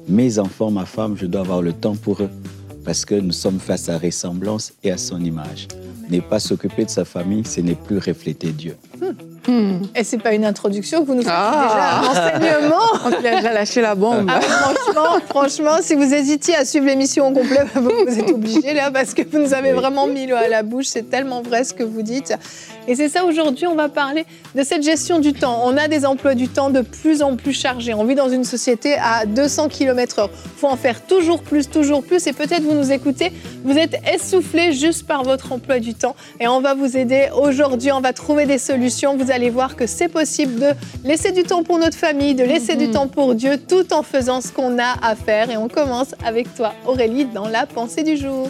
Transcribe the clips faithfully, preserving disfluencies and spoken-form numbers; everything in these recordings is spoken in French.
mes enfants, ma femme, je dois avoir le temps pour eux. Parce que nous sommes face à ressemblance et à son image. Ne pas s'occuper de sa famille, ce n'est plus refléter Dieu. Hmm. Et ce n'est pas une introduction que vous nous faites ah. déjà, un enseignement. On a déjà lâché la bombe. Ah, franchement, franchement, si vous hésitiez à suivre l'émission au complet, vous êtes obligés là, parce que vous nous avez vraiment mis l'eau à la bouche. C'est tellement vrai ce que vous dites. Et c'est ça, aujourd'hui, on va parler de cette gestion du temps. On a des emplois du temps de plus en plus chargés. On vit dans une société à deux cents kilomètres heure. Il faut en faire toujours plus, toujours plus. Et peut-être vous nous écoutez, vous êtes essoufflés juste par votre emploi du temps. Et on va vous aider aujourd'hui. On va trouver des solutions. Vous allez voir que c'est possible de laisser du temps pour notre famille, de laisser mmh. du temps pour Dieu, tout en faisant ce qu'on a à faire. Et on commence avec toi, Aurélie, dans la pensée du jour.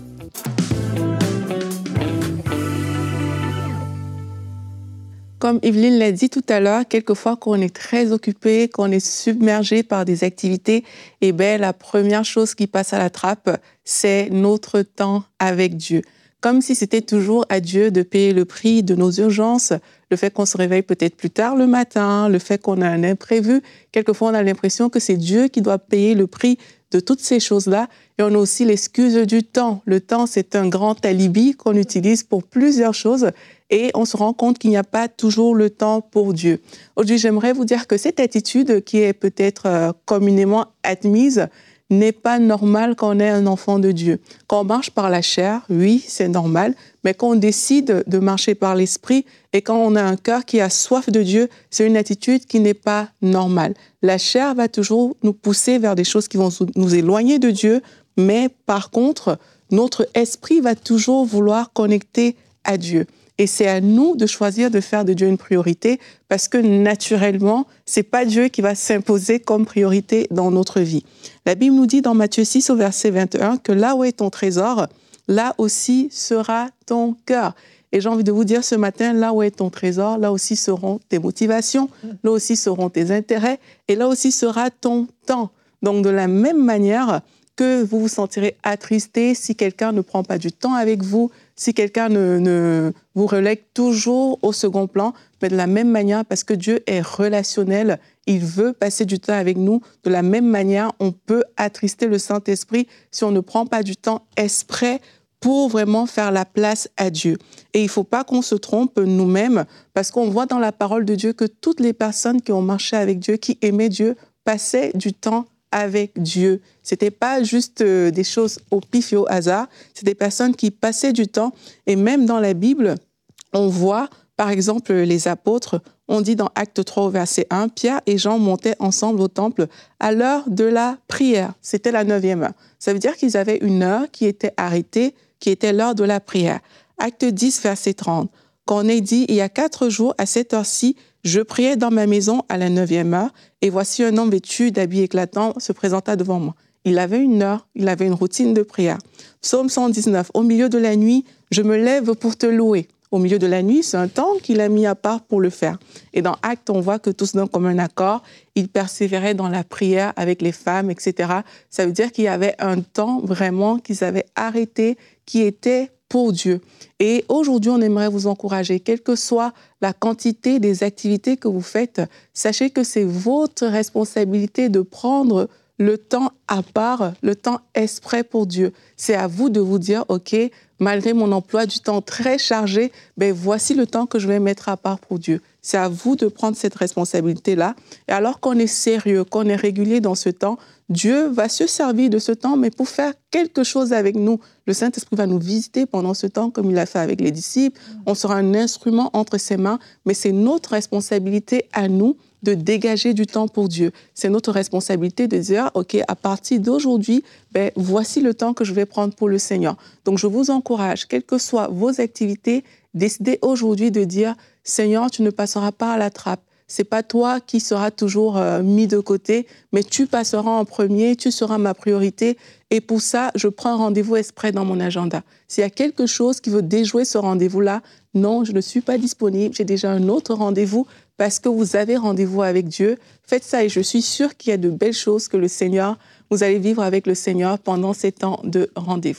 Comme Evelyne l'a dit tout à l'heure, quelquefois quand on est très occupé, quand on est submergé par des activités, eh bien, la première chose qui passe à la trappe, c'est notre temps avec Dieu. Comme si c'était toujours à Dieu de payer le prix de nos urgences, le fait qu'on se réveille peut-être plus tard le matin, le fait qu'on a un imprévu. Quelquefois, on a l'impression que c'est Dieu qui doit payer le prix de toutes ces choses-là. Et on a aussi l'excuse du temps. Le temps, c'est un grand alibi qu'on utilise pour plusieurs choses. Et on se rend compte qu'il n'y a pas toujours le temps pour Dieu. Aujourd'hui, j'aimerais vous dire que cette attitude qui est peut-être euh, communément admise n'est pas normale quand on est un enfant de Dieu. Quand on marche par la chair, oui, c'est normal, mais quand on décide de marcher par l'esprit et quand on a un cœur qui a soif de Dieu, c'est une attitude qui n'est pas normale. La chair va toujours nous pousser vers des choses qui vont nous éloigner de Dieu, mais par contre, notre esprit va toujours vouloir connecter à Dieu. Et c'est à nous de choisir de faire de Dieu une priorité parce que naturellement, c'est pas Dieu qui va s'imposer comme priorité dans notre vie. La Bible nous dit dans Matthieu six au verset vingt et un que là où est ton trésor, là aussi sera ton cœur. Et j'ai envie de vous dire ce matin, là où est ton trésor, là aussi seront tes motivations, là aussi seront tes intérêts et là aussi sera ton temps. Donc de la même manière que vous vous sentirez attristé si quelqu'un ne prend pas du temps avec vous, si quelqu'un ne, ne vous relègue toujours au second plan, mais de la même manière, parce que Dieu est relationnel, il veut passer du temps avec nous. De la même manière, on peut attrister le Saint-Esprit si on ne prend pas du temps exprès pour vraiment faire la place à Dieu. Et il ne faut pas qu'on se trompe nous-mêmes, parce qu'on voit dans la parole de Dieu que toutes les personnes qui ont marché avec Dieu, qui aimaient Dieu, passaient du temps avec Dieu. C'était pas juste euh, des choses au pif et au hasard, c'est des personnes qui passaient du temps. Et même dans la Bible, on voit, par exemple, les apôtres, on dit dans Acte trois au verset un, Pierre et Jean montaient ensemble au temple à l'heure de la prière. C'était la neuvième heure. Ça veut dire qu'ils avaient une heure qui était arrêtée, qui était l'heure de la prière. Acte dix, verset trente. Quand on est dit, il y a quatre jours, à cette heure-ci, je priais dans ma maison à la neuvième heure, et voici un homme vêtu d'habits éclatants se présenta devant moi. Il avait une heure, il avait une routine de prière. Psaume cent dix-neuf, au milieu de la nuit, je me lève pour te louer. Au milieu de la nuit, c'est un temps qu'il a mis à part pour le faire. Et dans Actes, on voit que tous d'un commun accord, il persévérait dans la prière avec les femmes, et cetera. Ça veut dire qu'il y avait un temps vraiment qu'ils avaient arrêté, qui était pour Dieu. Et aujourd'hui, on aimerait vous encourager, quelle que soit la quantité des activités que vous faites, sachez que c'est votre responsabilité de prendre le temps à part, le temps exprès pour Dieu. C'est à vous de vous dire, OK, malgré mon emploi du temps très chargé, ben voici le temps que je vais mettre à part pour Dieu. C'est à vous de prendre cette responsabilité-là. Et alors qu'on est sérieux, qu'on est régulier dans ce temps, Dieu va se servir de ce temps, mais pour faire quelque chose avec nous. Le Saint-Esprit va nous visiter pendant ce temps, comme il a fait avec les disciples. On sera un instrument entre ses mains, mais c'est notre responsabilité à nous de dégager du temps pour Dieu. C'est notre responsabilité de dire, OK, à partir d'aujourd'hui, ben, voici le temps que je vais prendre pour le Seigneur. Donc, je vous encourage, quelles que soient vos activités, décidez aujourd'hui de dire, Seigneur, tu ne passeras pas à la trappe. C'est pas toi qui seras toujours euh, mis de côté, mais tu passeras en premier, tu seras ma priorité. Et pour ça, je prends un rendez-vous exprès dans mon agenda. S'il y a quelque chose qui veut déjouer ce rendez-vous-là, non, je ne suis pas disponible, j'ai déjà un autre rendez-vous parce que vous avez rendez-vous avec Dieu. Faites ça et je suis sûre qu'il y a de belles choses que le Seigneur, vous allez vivre avec le Seigneur pendant ces temps de rendez-vous.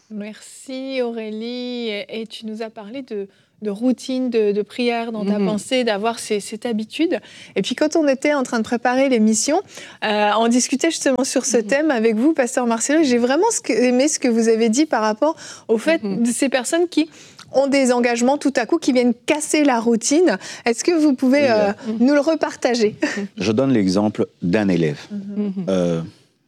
Merci Aurélie. Et, et tu nous as parlé de, de routine, de, de prière dans ta mmh. pensée, d'avoir ces, cette habitude. Et puis quand on était en train de préparer l'émission, euh, on discutait justement sur ce mmh. thème avec vous, Pasteur Marcelo. J'ai vraiment ce que, aimé ce que vous avez dit par rapport au fait mmh. de ces personnes qui ont des engagements tout à coup, qui viennent casser la routine. Est-ce que vous pouvez oui, euh, mmh. nous le repartager? Je donne l'exemple d'un élève. Mmh. Euh,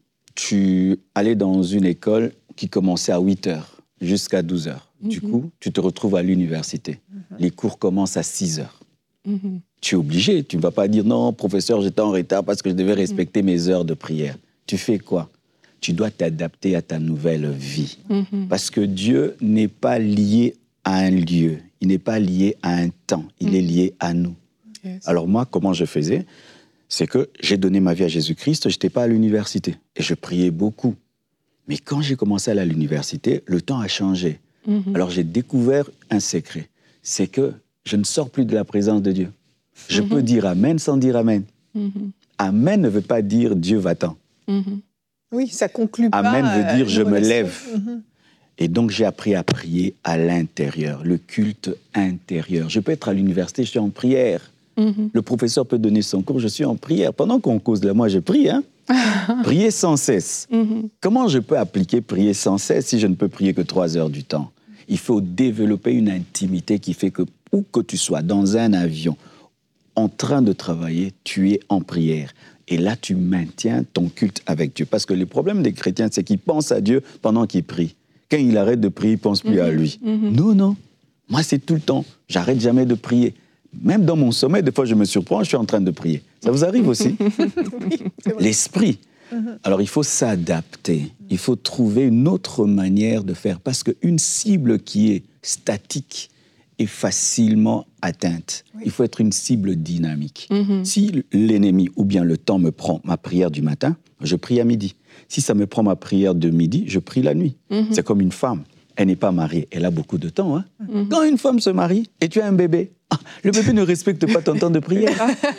tu allais dans une école qui commençait à huit heures jusqu'à douze heures. Mm-hmm. Du coup, tu te retrouves à l'université. Mm-hmm. Les cours commencent à six heures. Mm-hmm. Tu es obligé. Tu ne vas pas dire « Non, professeur, j'étais en retard parce que je devais respecter mm-hmm. mes heures de prière. » Tu fais quoi? Tu dois t'adapter à ta nouvelle vie. Mm-hmm. Parce que Dieu n'est pas lié à un lieu. Il n'est pas lié à un temps. Il mm-hmm. est lié à nous. Yes. Alors moi, comment je faisais? C'est que j'ai donné ma vie à Jésus-Christ. Je n'étais pas à l'université. Et je priais beaucoup. Mais quand j'ai commencé à aller à l'université, le temps a changé. Mmh. Alors j'ai découvert un secret. C'est que je ne sors plus de la présence de Dieu. Je mmh. peux dire Amen sans dire Amen. Mmh. Amen ne veut pas dire Dieu va-t'en. Mmh. Oui, ça conclut pas. Amen veut dire euh, je me relation. lève. Mmh. Et donc j'ai appris à prier à l'intérieur, le culte intérieur. Je peux être à l'université, je suis en prière. Mmh. Le professeur peut donner son cours, je suis en prière. Pendant qu'on cause là, moi je prie, hein. Prier sans cesse. Mm-hmm. Comment je peux appliquer prier sans cesse si je ne peux prier que trois heures du temps? Il faut développer une intimité qui fait que, où que tu sois, dans un avion, en train de travailler, tu es en prière. Et là, tu maintiens ton culte avec Dieu. Parce que le problème des chrétiens, c'est qu'ils pensent à Dieu pendant qu'ils prient. Quand il arrête de prier, il ne pense plus mm-hmm. à lui. Mm-hmm. Non, non. Moi, c'est tout le temps. J'arrête jamais de prier. Même dans mon sommeil, des fois, je me surprends, je suis en train de prier. Ça vous arrive aussi? Oui, l'esprit. Mm-hmm. Alors, il faut s'adapter. Il faut trouver une autre manière de faire. Parce qu'une cible qui est statique est facilement atteinte. Oui. Il faut être une cible dynamique. Mm-hmm. Si l'ennemi ou bien le temps me prend ma prière du matin, je prie à midi. Si ça me prend ma prière de midi, je prie la nuit. Mm-hmm. C'est comme une femme. Elle n'est pas mariée. Elle a beaucoup de temps. Hein? Mm-hmm. Quand une femme se marie et tu as un bébé, ah, le bébé ne respecte pas ton temps de prière.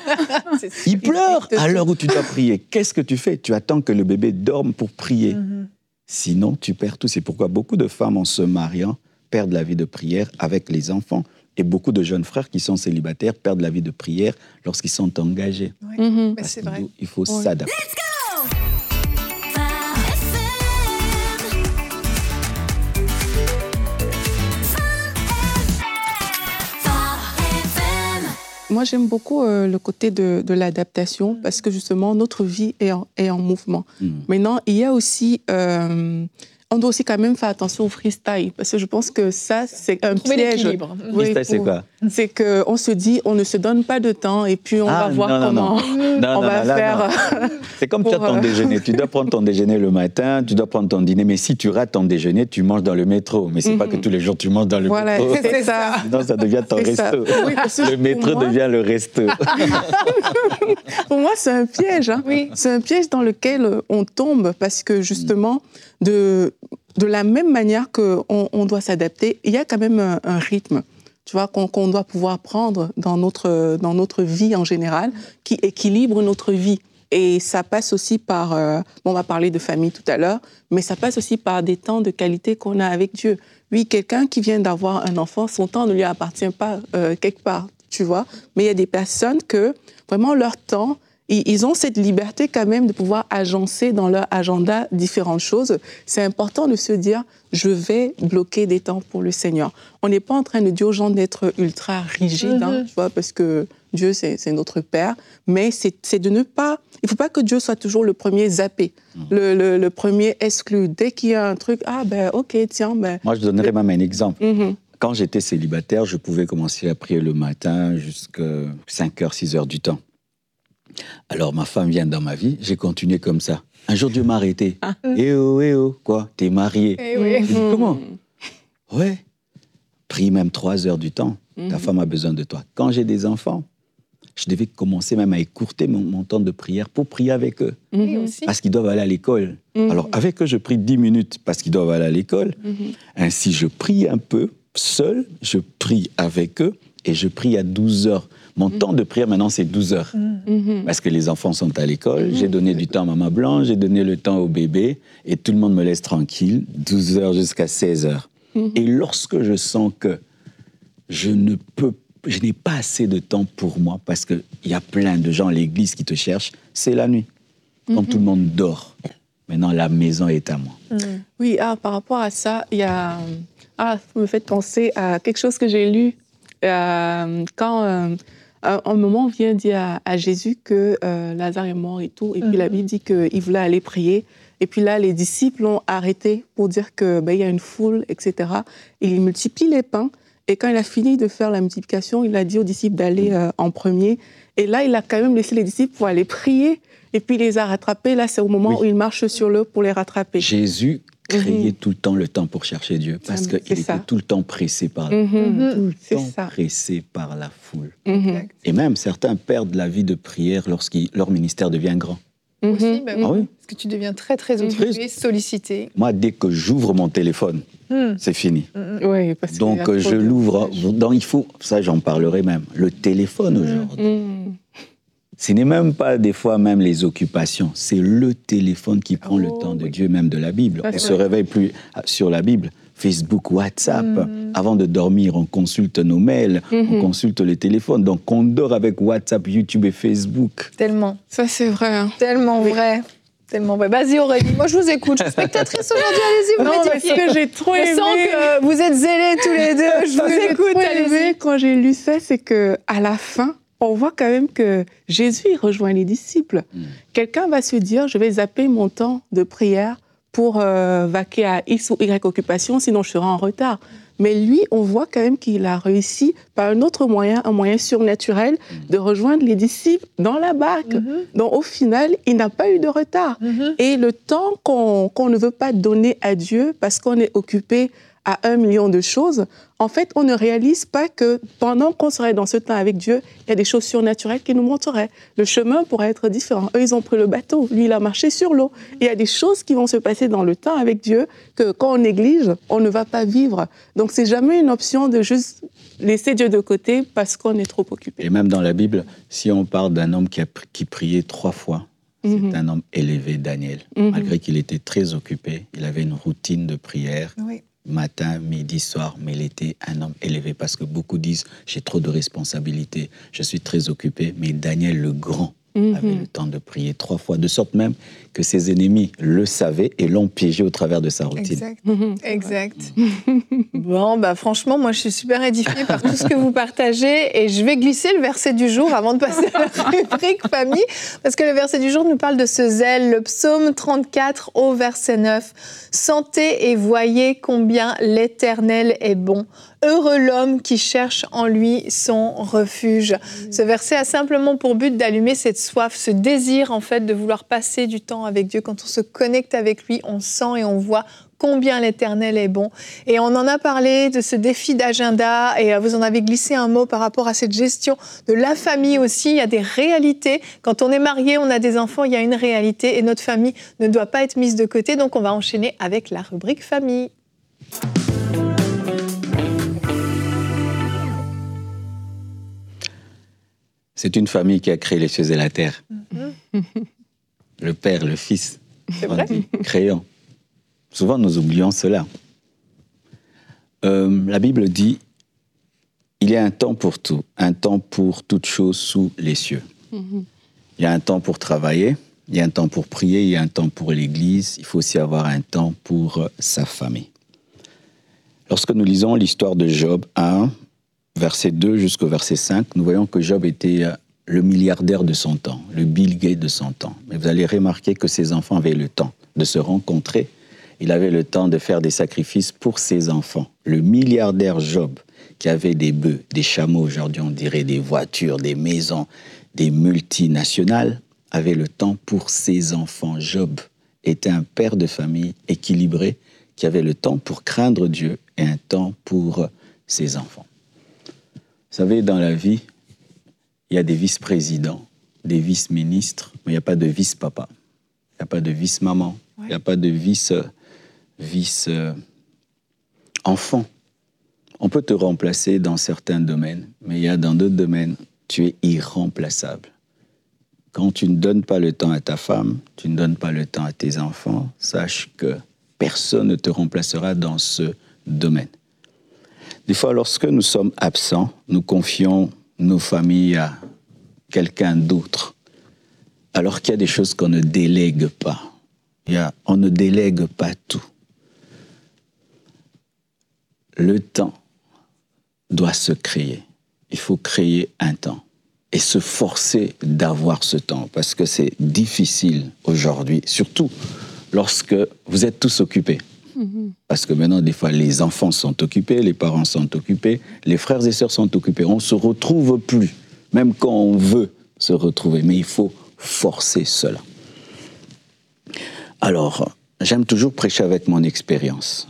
Il pleure à l'heure où tu dois prier. Qu'est-ce que tu fais? Tu attends que le bébé dorme pour prier. Mm-hmm. Sinon, tu perds tout. C'est pourquoi beaucoup de femmes, en se mariant, perdent la vie de prière avec les enfants. Et beaucoup de jeunes frères qui sont célibataires perdent la vie de prière lorsqu'ils sont engagés. Oui. Mm-hmm. Parce c'est qu'il vrai. Il faut oui. s'adapter. Moi, j'aime beaucoup euh, le côté de, de l'adaptation parce que justement, notre vie est en, est en mouvement. Mmh. Maintenant, il y a aussi... Euh, on doit aussi quand même faire attention au freestyle parce que je pense que ça, c'est un Trouver piège. L'équilibre. Oui, freestyle, c'est quoi? C'est qu'on se dit, on ne se donne pas de temps et puis on ah, va voir non, comment non, non. Non, on non, va non, faire... Non. C'est comme pour, tu as ton euh... déjeuner. Tu dois prendre ton déjeuner le matin, tu dois prendre ton dîner. Mais si tu rates ton déjeuner, tu manges dans le métro. Mais ce n'est mm-hmm. pas que tous les jours tu manges dans le voilà, métro. C'est ça. Sinon, ça devient ton c'est resto. Oui, le métro moi... devient le resto. Pour moi, c'est un piège. Hein. Oui. C'est un piège dans lequel on tombe parce que justement, de... De la même manière qu'on on doit s'adapter, il y a quand même un, un rythme, tu vois, qu'on, qu'on doit pouvoir prendre dans notre, dans notre vie en général, qui équilibre notre vie. Et ça passe aussi par, euh, bon, on va parler de famille tout à l'heure, mais ça passe aussi par des temps de qualité qu'on a avec Dieu. Oui, quelqu'un qui vient d'avoir un enfant, son temps ne lui appartient pas euh, quelque part, tu vois. Mais il y a des personnes que, vraiment, leur temps, ils ont cette liberté quand même de pouvoir agencer dans leur agenda différentes choses. C'est important de se dire, je vais bloquer des temps pour le Seigneur. On n'est pas en train de dire aux gens d'être ultra rigides, mm-hmm. hein, tu vois, parce que Dieu, c'est, c'est notre Père. Mais c'est, c'est de ne pas... Il ne faut pas que Dieu soit toujours le premier zappé, mm. le, le, le premier exclu. Dès qu'il y a un truc, ah ben ok, tiens... Ben... Moi, je donnerais même un exemple. Mm-hmm. Quand j'étais célibataire, je pouvais commencer à prier le matin jusqu'à cinq heures, six heures du temps. Alors, ma femme vient dans ma vie, j'ai continué comme ça. Un jour, Dieu m'a arrêté. Ah. Eh oh, eh oh, quoi? T'es marié. Eh oui. Je dis, comment? Ouais. Prie même trois heures du temps. Mm-hmm. Ta femme a besoin de toi. Quand j'ai des enfants, je devais commencer même à écourter mon, mon temps de prière pour prier avec eux. Mm-hmm. Parce qu'ils doivent aller à l'école. Mm-hmm. Alors, avec eux, je prie dix minutes parce qu'ils doivent aller à l'école. Mm-hmm. Ainsi, je prie un peu seul, je prie avec eux et je prie à douze heures. Mon mmh. temps de prière, maintenant, c'est douze heures. Mmh. Parce que les enfants sont à l'école, mmh. j'ai donné du temps à Maman Blanche, j'ai donné le temps au bébé, et tout le monde me laisse tranquille, douze heures jusqu'à seize heures. Mmh. Et lorsque je sens que je ne peux, je n'ai pas assez de temps pour moi, parce qu'il y a plein de gens à l'église qui te cherchent, c'est la nuit, quand mmh. tout le monde dort. Maintenant, la maison est à moi. Mmh. Oui, ah, par rapport à ça, il y a... Ah, vous me faites penser à quelque chose que j'ai lu euh, quand euh, un moment vient dire à, à Jésus que euh, Lazare est mort et tout, et mmh. puis la Bible dit qu'il voulait aller prier. Et puis là, les disciples l'ont arrêté pour dire qu'il ben, y a une foule, et cetera. Et il multiplie les pains. Et quand il a fini de faire la multiplication, il a dit aux disciples d'aller euh, en premier. Et là, il a quand même laissé les disciples pour aller prier. Et puis il les a rattrapés. Là, c'est au moment oui. où il marche sur l'eau pour les rattraper. Jésus créait mmh. tout le temps le temps pour chercher Dieu, parce qu'il était ça. tout le temps pressé par la mmh. foule. Tout le c'est temps ça. pressé par la foule. Mmh. Et même, certains perdent la vie de prière lorsque leur ministère devient grand. Mmh. Aussi, bah oui. Ah oui. Parce que tu deviens très, très occupé, sollicité. Moi, dès que j'ouvre mon téléphone, mmh. c'est fini. Mmh. Oui, parce donc, que je l'ouvre. Donc, il faut, ça, j'en parlerai même, le téléphone mmh. aujourd'hui. Mmh. Ce n'est même pas des fois même les occupations, c'est le téléphone qui prend oh, le temps de oui. Dieu, même de la Bible. On ne se réveille plus sur la Bible. Facebook, WhatsApp. Mmh. Avant de dormir, on consulte nos mails, mmh. on consulte les téléphones. Donc, on dort avec WhatsApp, YouTube et Facebook. Tellement. Ça, c'est vrai. Hein. Tellement oui. vrai. Tellement vrai. Vas-y, Aurélie. Moi, je vous écoute. Je suis spectatrice aujourd'hui. Allez-y, vous non, parce que j'ai trop aimé. Je sens que vous êtes zélés tous les deux. Je vous écoute. Allez-y. Quand j'ai lu ça, c'est qu'à la fin, on voit quand même que Jésus il rejoint les disciples. Mmh. Quelqu'un va se dire, je vais zapper mon temps de prière pour euh, vaquer à X ou Y occupation, sinon je serai en retard. Mais lui, on voit quand même qu'il a réussi par un autre moyen, un moyen surnaturel, mmh. de rejoindre les disciples dans la barque. Mmh. Donc au final, il n'a pas eu de retard. Mmh. Et le temps qu'on, qu'on ne veut pas donner à Dieu parce qu'on est occupé à un million de choses, en fait, on ne réalise pas que pendant qu'on serait dans ce temps avec Dieu, il y a des choses surnaturelles qui nous montreraient. Le chemin pourrait être différent. Eux, ils ont pris le bateau. Lui, il a marché sur l'eau. Il y a des choses qui vont se passer dans le temps avec Dieu que quand on néglige, on ne va pas vivre. Donc, c'est jamais une option de juste laisser Dieu de côté parce qu'on est trop occupé. Et même dans la Bible, si on parle d'un homme qui, a, qui priait trois fois, mm-hmm. c'est un homme élevé, Daniel. Mm-hmm. Malgré qu'il était très occupé, il avait une routine de prière. Oui. Matin, midi, soir, mais il était un homme élevé parce que beaucoup disent « j'ai trop de responsabilités, je suis très occupé », mais Daniel le Grand mmh. avait le temps de prier trois fois, de sorte même que ses ennemis le savaient et l'ont piégé au travers de sa routine. Exact. Mmh. exact. Bon, bah franchement, moi je suis super édifiée par tout ce que vous partagez et je vais glisser le verset du jour avant de passer à la rubrique famille, parce que le verset du jour nous parle de ce zèle, le psaume trente-quatre au verset neuf. « Sentez et voyez combien l'Éternel est bon. Heureux l'homme qui cherche en lui son refuge. » Ce verset a simplement pour but d'allumer cette soif, ce désir en fait de vouloir passer du temps avec Dieu. Quand on se connecte avec lui, on sent et on voit combien l'Éternel est bon. Et on en a parlé de ce défi d'agenda et vous en avez glissé un mot par rapport à cette gestion de la famille aussi. Il y a des réalités. Quand on est marié, on a des enfants, il y a une réalité et notre famille ne doit pas être mise de côté. Donc on va enchaîner avec la rubrique famille. C'est une famille qui a créé les cieux et la terre. Mm-hmm. Le Père, le Fils, c'est vrai. Dit, créant. Souvent, nous oublions cela. Euh, la Bible dit il y a un temps pour tout, un temps pour toute chose sous les cieux. Mm-hmm. Il y a un temps pour travailler, il y a un temps pour prier, il y a un temps pour l'Église, il faut aussi avoir un temps pour sa famille. Lorsque nous lisons l'histoire de Job un, verset deux jusqu'au verset cinq, nous voyons que Job était le milliardaire de son temps, le Bill Gates de son temps. Mais vous allez remarquer que ses enfants avaient le temps de se rencontrer. Il avait le temps de faire des sacrifices pour ses enfants. Le milliardaire Job, qui avait des bœufs, des chameaux, aujourd'hui on dirait des voitures, des maisons, des multinationales, avait le temps pour ses enfants. Job était un père de famille équilibré, qui avait le temps pour craindre Dieu et un temps pour ses enfants. Vous savez, dans la vie, il y a des vice-présidents, des vice-ministres, mais il n'y a pas de vice-papa. Il n'y a pas de vice-maman. Il n'y a pas de vice, vice euh, enfant. On peut te remplacer dans certains domaines, mais il y a dans d'autres domaines, tu es irremplaçable. Quand tu ne donnes pas le temps à ta femme, tu ne donnes pas le temps à tes enfants, sache que personne ne te remplacera dans ce domaine. Des fois, lorsque nous sommes absents, nous confions nos familles à quelqu'un d'autre, alors qu'il y a des choses qu'on ne délègue pas. Il y a, on ne délègue pas tout. Le temps doit se créer. Il faut créer un temps et se forcer d'avoir ce temps, parce que c'est difficile aujourd'hui, surtout lorsque vous êtes tous occupés. Mmh. Parce que maintenant, des fois, les enfants sont occupés, les parents sont occupés, les frères et sœurs sont occupés. On ne se retrouve plus, même quand on veut se retrouver. Mais il faut forcer cela. Alors, j'aime toujours prêcher avec mon expérience.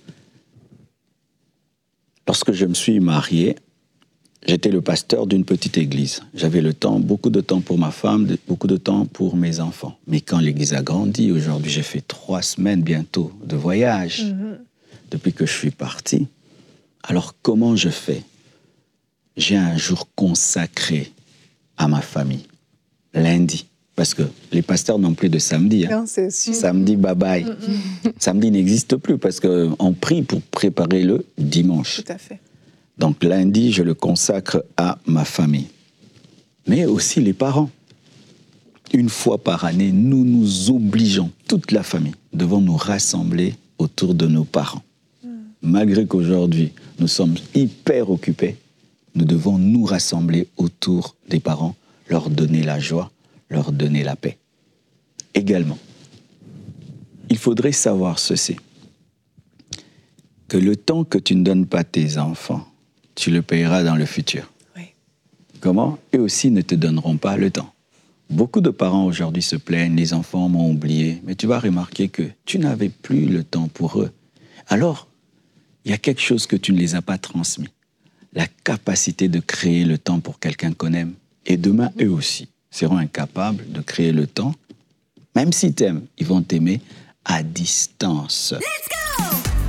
Lorsque je me suis marié, j'étais le pasteur d'une petite église. J'avais le temps, beaucoup de temps pour ma femme, beaucoup de temps pour mes enfants. Mais quand l'église a grandi, aujourd'hui, j'ai fait trois semaines bientôt de voyage mmh. depuis que je suis parti. Alors, comment je fais? J'ai un jour consacré à ma famille, lundi. Parce que les pasteurs n'ont plus de samedi. Hein. Non, c'est sûr. Samedi, bye-bye. Mmh. Samedi n'existe plus parce qu'on prie pour préparer le dimanche. Tout à fait. Donc lundi, je le consacre à ma famille. Mais aussi les parents. Une fois par année, nous nous obligeons, toute la famille, devons nous rassembler autour de nos parents. Mm. Malgré qu'aujourd'hui, nous sommes hyper occupés, nous devons nous rassembler autour des parents, leur donner la joie, leur donner la paix. Également, il faudrait savoir ceci, que le temps que tu ne donnes pas à tes enfants, tu le payeras dans le futur. Oui. Comment? Eux aussi ne te donneront pas le temps. Beaucoup de parents aujourd'hui se plaignent, les enfants m'ont oublié, mais tu vas remarquer que tu n'avais plus le temps pour eux. Alors, il y a quelque chose que tu ne les as pas transmis. La capacité de créer le temps pour quelqu'un qu'on aime. Et demain, eux aussi seront incapables de créer le temps. Même s'ils t'aiment, ils vont t'aimer à distance. Let's go!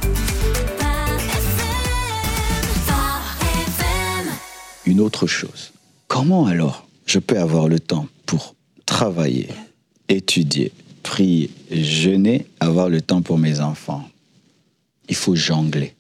Une autre chose, comment alors je peux avoir le temps pour travailler, étudier, prier, jeûner, avoir le temps pour mes enfants? Il faut jongler.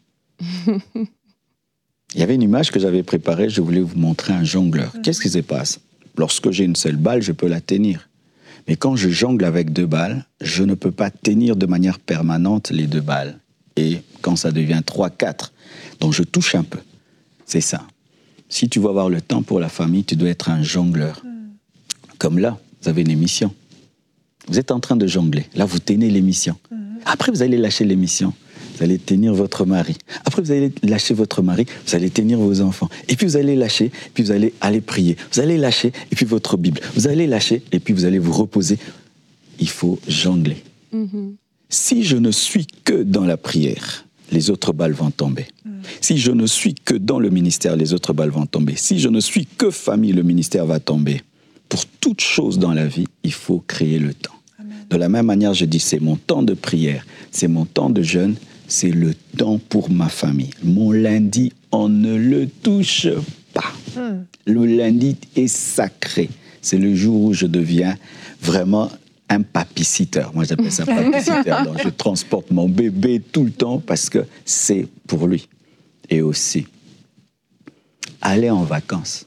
Il y avait une image que j'avais préparée, je voulais vous montrer un jongleur. Qu'est-ce qui se passe? Lorsque j'ai une seule balle, je peux la tenir. Mais quand je jongle avec deux balles, je ne peux pas tenir de manière permanente les deux balles. Et quand ça devient trois, quatre, donc je touche un peu. C'est ça. Si tu veux avoir le temps pour la famille, tu dois être un jongleur. Mm. Comme là, vous avez une émission. Vous êtes en train de jongler. Là, vous tenez l'émission. Mm. Après, vous allez lâcher l'émission. Vous allez tenir votre mari. Après, vous allez lâcher votre mari. Vous allez tenir vos enfants. Et puis, vous allez lâcher. Puis, vous allez aller prier. Vous allez lâcher. Et puis, votre Bible. Vous allez lâcher. Et puis, vous allez vous reposer. Il faut jongler. Mm-hmm. Si je ne suis que dans la prière, les autres balles vont tomber. Mm. Si je ne suis que dans le ministère, les autres balles vont tomber. Si je ne suis que famille, le ministère va tomber. Pour toute chose dans la vie, il faut créer le temps. Amen. De la même manière, je dis, c'est mon temps de prière, c'est mon temps de jeûne, c'est le temps pour ma famille. Mon lundi, on ne le touche pas. Mm. Le lundi est sacré. C'est le jour où je deviens vraiment un papiciteur. Moi, j'appelle ça papiciteur. Donc, je transporte mon bébé tout le temps parce que c'est pour lui. Et aussi, allez en vacances.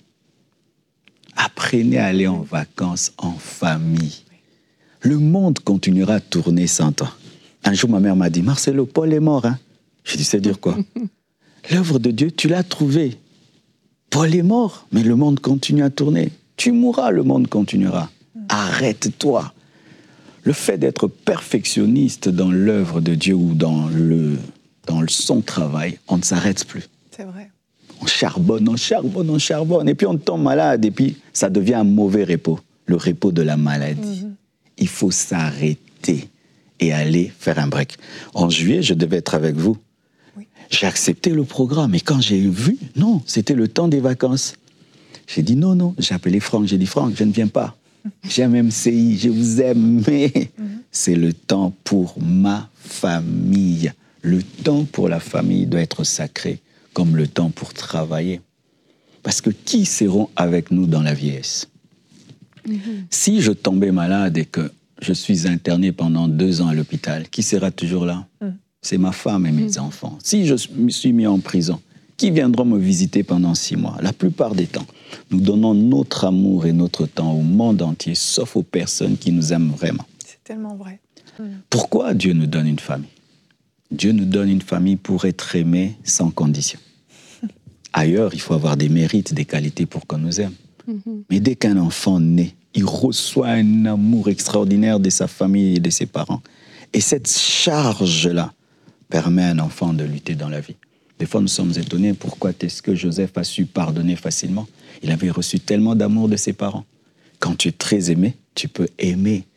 Apprenez à aller en vacances en famille. Le monde continuera à tourner sans toi. Un jour, ma mère m'a dit, Marcelo, Paul est mort. Hein? Je dis, c'est dire quoi? L'œuvre de Dieu, tu l'as trouvée. Paul est mort, mais le monde continue à tourner. Tu mourras, le monde continuera. Arrête-toi. Le fait d'être perfectionniste dans l'œuvre de Dieu ou dans, le, dans son travail, on ne s'arrête plus. C'est vrai. On charbonne, on charbonne, on charbonne. Et puis on tombe malade et puis ça devient un mauvais repos, le repos de la maladie. Mm-hmm. Il faut s'arrêter et aller faire un break. En juillet, je devais être avec vous. Oui. J'ai accepté le programme et quand j'ai vu, non, c'était le temps des vacances. J'ai dit non, non. J'ai appelé Franck, j'ai dit Franck, je ne viens pas. J'aime M C I, je vous aime, mais mm-hmm. c'est le temps pour ma famille. Le temps pour la famille doit être sacré, comme le temps pour travailler. Parce que qui seront avec nous dans la vieillesse? Mm-hmm. Si je tombais malade et que je suis interné pendant deux ans à l'hôpital, qui sera toujours là? Mm. C'est ma femme et mes mm. enfants. Si je me suis mis en prison, qui viendront me visiter pendant six mois? La plupart des temps, nous donnons notre amour et notre temps au monde entier, sauf aux personnes qui nous aiment vraiment. C'est tellement vrai. Mm. Pourquoi Dieu nous donne une famille? Dieu nous donne une famille pour être aimé sans condition. Ailleurs, il faut avoir des mérites, des qualités pour qu'on nous aime. Mm-hmm. Mais dès qu'un enfant naît, il reçoit un amour extraordinaire de sa famille et de ses parents. Et cette charge-là permet à un enfant de lutter dans la vie. Des fois, nous sommes étonnés pourquoi est-ce que Joseph a su pardonner facilement. Il avait reçu tellement d'amour de ses parents. Quand tu es très aimé, tu peux aimer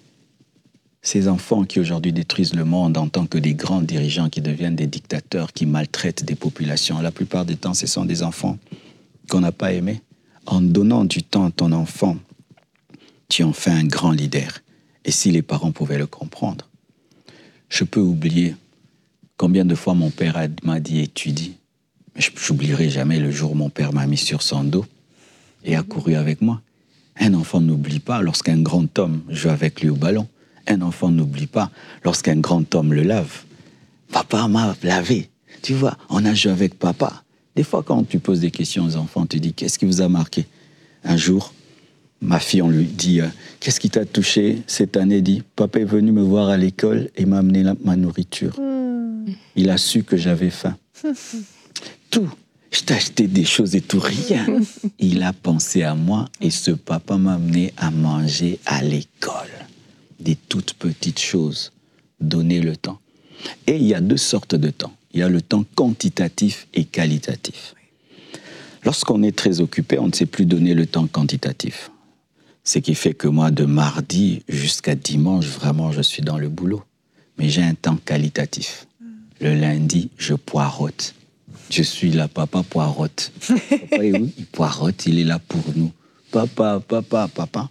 ces enfants qui aujourd'hui détruisent le monde en tant que des grands dirigeants qui deviennent des dictateurs, qui maltraitent des populations. La plupart du temps, ce sont des enfants qu'on n'a pas aimés. En donnant du temps à ton enfant, tu en fais un grand leader. Et si les parents pouvaient le comprendre, je peux oublier combien de fois mon père m'a dit étudie. Mais je n'oublierai jamais le jour où mon père m'a mis sur son dos et a couru avec moi. Un enfant n'oublie pas lorsqu'un grand homme joue avec lui au ballon. Un enfant n'oublie pas lorsqu'un grand homme le lave. Papa m'a lavé. Tu vois, on a joué avec papa. Des fois, quand tu poses des questions aux enfants, tu dis, qu'est-ce qui vous a marqué? Un jour, ma fille, on lui dit, qu'est-ce qui t'a touché cette année? Dit, papa est venu me voir à l'école et m'a amené la, ma nourriture. Mm. Il a su que j'avais faim. Tout. Je t'ai acheté des choses et tout, rien. Il a pensé à moi et ce papa m'a amené à manger à l'école. Des toutes petites choses. Donner le temps. Et il y a deux sortes de temps. Il y a le temps quantitatif et qualitatif. Lorsqu'on est très occupé, on ne sait plus donner le temps quantitatif. Ce qui fait que moi, de mardi jusqu'à dimanche, vraiment, je suis dans le boulot. Mais j'ai un temps qualitatif. Le lundi, je poireaute. Je suis là, papa poireaute. Papa est où? Il poireaute, il est là pour nous. Papa, papa, papa.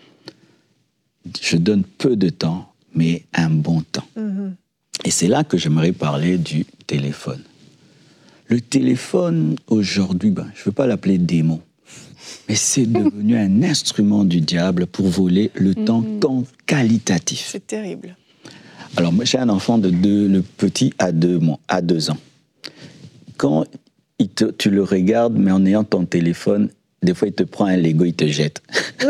Je donne peu de temps, mais un bon temps. Mm-hmm. Et c'est là que j'aimerais parler du téléphone. Le téléphone, aujourd'hui, ben, je ne veux pas l'appeler démon, mais c'est devenu un instrument du diable pour voler le mm-hmm. temps qualitatif. C'est terrible. Alors, moi, j'ai un enfant de deux, le petit à deux mois, à deux ans. Quand il te, tu le regardes, mais en ayant ton téléphone, des fois, il te prend un Lego, il te jette.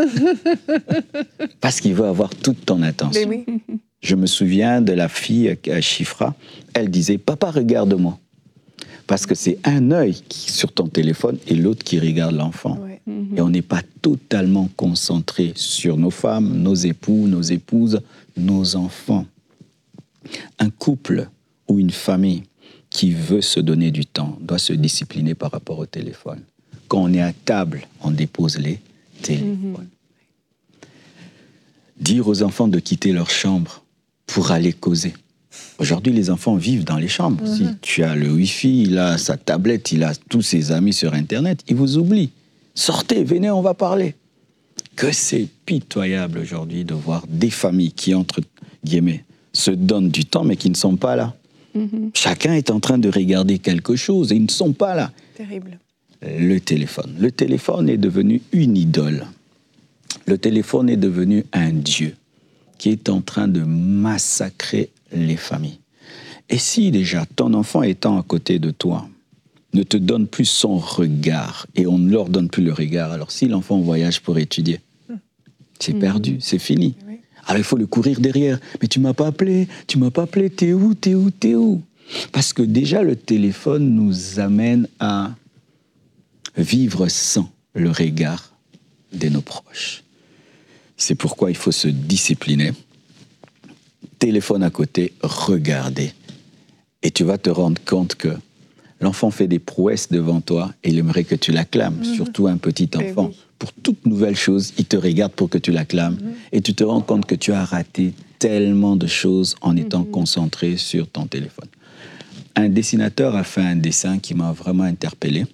Parce qu'il veut avoir toute ton attention. Mais oui. Je me souviens de la fille à Chifra, elle disait « Papa, regarde-moi ». Parce que c'est un œil qui, sur ton téléphone et l'autre qui regarde l'enfant. Ouais. Mm-hmm. Et on n'est pas totalement concentré sur nos femmes, nos époux, nos épouses, nos enfants. Un couple ou une famille qui veut se donner du temps doit se discipliner par rapport au téléphone. Quand on est à table, on dépose les téléphones. Mmh. Dire aux enfants de quitter leur chambre pour aller causer. Aujourd'hui, les enfants vivent dans les chambres. Mmh. Si tu as le Wi-Fi, il a sa tablette, il a tous ses amis sur Internet, ils vous oublient. Sortez, venez, on va parler. Que c'est pitoyable aujourd'hui de voir des familles qui, entre guillemets, se donnent du temps, mais qui ne sont pas là. Mmh. Chacun est en train de regarder quelque chose et ils ne sont pas là. Terrible. Le téléphone. Le téléphone est devenu une idole. Le téléphone est devenu un dieu qui est en train de massacrer les familles. Et si déjà ton enfant étant à côté de toi ne te donne plus son regard et on ne leur donne plus le regard, alors si l'enfant voyage pour étudier, c'est mmh. perdu, c'est fini. Oui. Alors il faut le courir derrière. Mais tu m'as pas appelé, tu m'as pas appelé, t'es où, t'es où, t'es où? Parce que déjà le téléphone nous amène à vivre sans le regard de nos proches. C'est pourquoi il faut se discipliner. Téléphone à côté, regarder. Et tu vas te rendre compte que l'enfant fait des prouesses devant toi et il aimerait que tu l'acclames, mmh. surtout un petit enfant. Oui. Pour toute nouvelle chose, il te regarde pour que tu l'acclames. Mmh. Et tu te rends compte que tu as raté tellement de choses en étant mmh. concentré sur ton téléphone. Un dessinateur a fait un dessin qui m'a vraiment interpellé.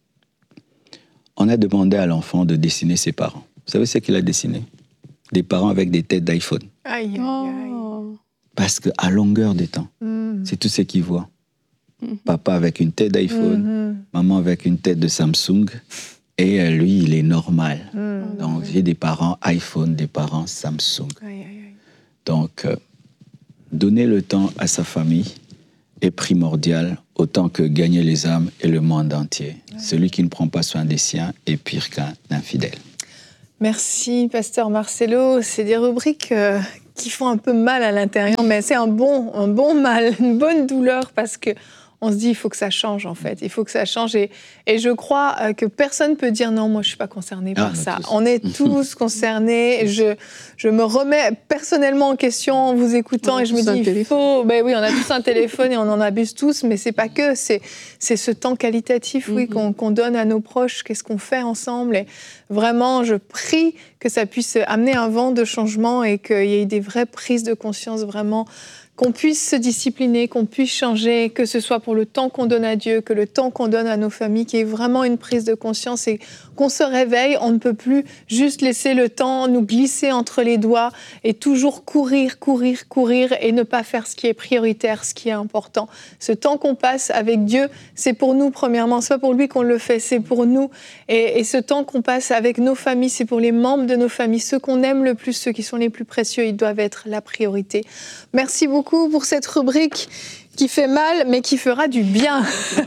On a demandé à l'enfant de dessiner ses parents. Vous savez ce qu'il a dessiné? Des parents avec des têtes d'iPhone. Aïe, aïe, aïe. Parce qu'à longueur de temps, mm. c'est tout ce qu'il voit. Mm-hmm. Papa avec une tête d'iPhone, mm-hmm. maman avec une tête de Samsung. Et euh, lui, il est normal. Mm-hmm. Donc, j'ai des parents iPhone, des parents Samsung. Aïe, aïe, aïe. Donc, euh, donner le temps à sa famille est primordial, autant que gagner les âmes et le monde entier. Ouais. Celui qui ne prend pas soin des siens est pire qu'un infidèle. Merci, pasteur Marcelo. C'est des rubriques euh, qui font un peu mal à l'intérieur, mais c'est un bon, un bon mal, une bonne douleur, parce que on se dit, il faut que ça change, en fait. Il faut que ça change. Et, et je crois euh, que personne ne peut dire, non, moi, je ne suis pas concerné par ah, ça. Tous. On est tous concernés. Je, je me remets personnellement en question en vous écoutant. Et je me dis, il faut... Ben oui, on a tous un téléphone et on en abuse tous. Mais ce n'est pas que. C'est, c'est ce temps qualitatif, oui, mm-hmm. qu'on, qu'on donne à nos proches. Qu'est-ce qu'on fait ensemble? Et vraiment, je prie que ça puisse amener un vent de changement et qu'il y ait des vraies prises de conscience, vraiment, qu'on puisse se discipliner, qu'on puisse changer, que ce soit pour le temps qu'on donne à Dieu, que le temps qu'on donne à nos familles, qu'il y ait vraiment une prise de conscience et qu'on se réveille. On ne peut plus juste laisser le temps nous glisser entre les doigts et toujours courir, courir, courir et ne pas faire ce qui est prioritaire, ce qui est important. Ce temps qu'on passe avec Dieu, c'est pour nous premièrement. C'est pas pour lui qu'on le fait, c'est pour nous. Et, et ce temps qu'on passe avec nos familles, c'est pour les membres de nos familles, ceux qu'on aime le plus, ceux qui sont les plus précieux, ils doivent être la priorité. Merci beaucoup pour cette rubrique qui fait mal, mais qui fera du bien.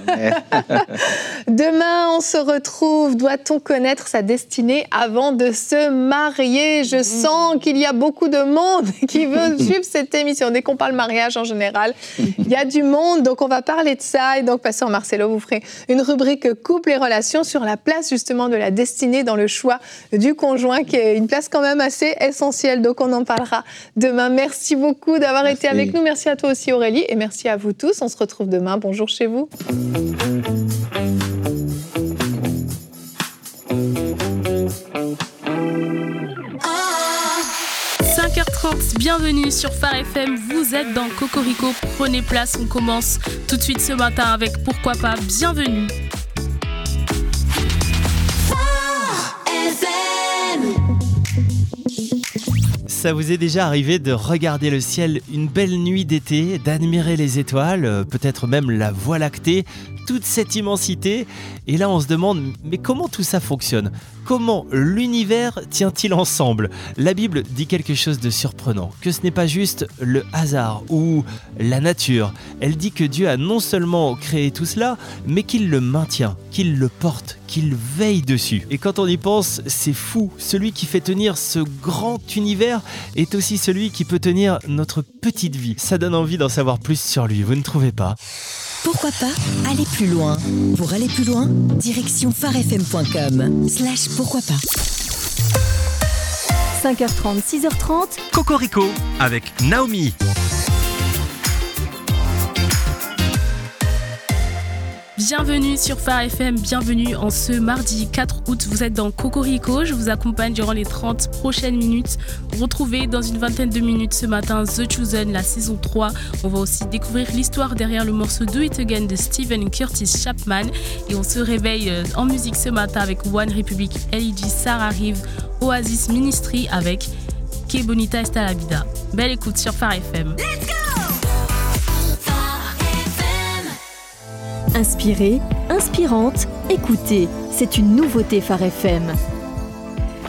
Demain, on se retrouve. Doit-on connaître sa destinée avant de se marier? Je sens qu'il y a beaucoup de monde qui veut suivre cette émission. Dès qu'on parle mariage en général, il y a du monde. Donc, on va parler de ça. Et donc, pasteur Marcelo, vous ferez une rubrique couple et relations sur la place justement de la destinée dans le choix du conjoint, qui est une place quand même assez essentielle. Donc, on en parlera demain. Merci beaucoup d'avoir merci. été avec nous. Merci à toi aussi, Aurélie. Et merci à vous tous. On se retrouve demain. Bonjour chez vous. cinq heures trente, bienvenue sur Phare F M. Vous êtes dans Cocorico. Prenez place, on commence tout de suite ce matin avec Pourquoi pas. Bienvenue. Ça vous est déjà arrivé de regarder le ciel une belle nuit d'été, d'admirer les étoiles, peut-être même la Voie lactée, toute cette immensité, et là on se demande, mais comment tout ça fonctionne ? Comment l'univers tient-il ensemble ? La Bible dit quelque chose de surprenant, que ce n'est pas juste le hasard ou la nature. Elle dit que Dieu a non seulement créé tout cela, mais qu'il le maintient, qu'il le porte, qu'il veille dessus. Et quand on y pense, c'est fou. Celui qui fait tenir ce grand univers est aussi celui qui peut tenir notre petite vie. Ça donne envie d'en savoir plus sur lui, vous ne trouvez pas ? Pourquoi pas aller plus loin? Pour aller plus loin, direction pharefm point com slash pourquoi pas. cinq heures trente, six heures trente. Cocorico avec Naomi. Bienvenue sur Phare F M, bienvenue en ce mardi quatre août. Vous êtes dans Cocorico, je vous accompagne durant les trente prochaines minutes. Retrouvez dans une vingtaine de minutes ce matin The Chosen, la saison trois. On va aussi découvrir l'histoire derrière le morceau Do It Again de Stephen Curtis Chapman. Et on se réveille en musique ce matin avec One Republic, L E G, Sarah Reeve, Oasis Ministry avec Que Bonita Esta La Vida. Belle écoute sur Phare F M. Let's go! Inspirée, inspirante, écoutez, c'est une nouveauté Phare F M.